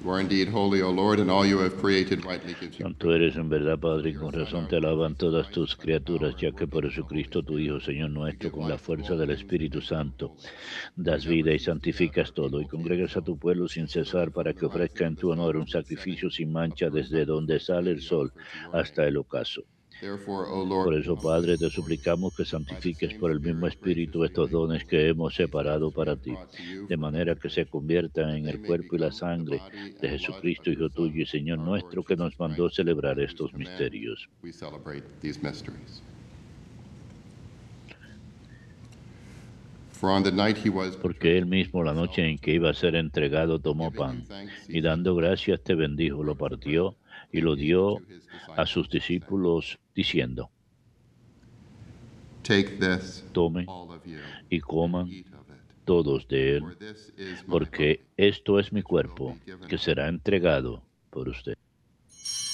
You are indeed holy, O Lord, and all you have created rightly gives you Santo eres en verdad, Padre, y con razón te alaban todas tus criaturas, ya que por Jesucristo tu Hijo, Señor nuestro, con la fuerza del Espíritu Santo, das vida y santificas todo, y congregas a tu pueblo sin cesar para que ofrezca en tu honor un sacrificio sin mancha desde donde sale el sol hasta el ocaso. Therefore, O Lord, Por eso, Padre, te suplicamos que santifiques por el mismo Espíritu estos dones que hemos separado para ti, de manera que se conviertan en el cuerpo y la sangre de Jesucristo, Hijo tuyo y Señor nuestro, que nos mandó celebrar estos misterios. we celebrate these mysteries. For on the night he was Porque él mismo, la noche en que iba a ser entregado, tomó pan, y dando gracias te bendijo, lo partió y lo dio a sus discípulos, diciendo: Take this, tomen all of you, y coman eat of it. todos de él, For this is my porque body, esto es mi cuerpo, que será entregado por usted.